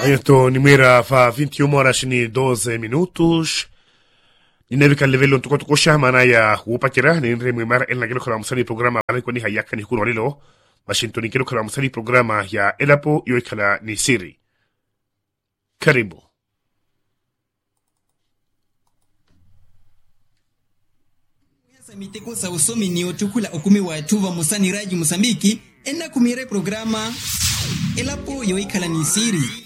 Esto nimera fa 21 horas ni 12 minutos. Ninevika levelo tukosha maana ya upakira ni nremu mara elna kilo kala musali programa alikuwa ni hayaka ni kuno lilo. Washington kilo kala musali programa ya elapo yoikala ni siri. Karibu. Miteko sa usomi ni otukula okumi wa tuva musani raji Mosambiki ena kumire programa elapo yoikala ni siri.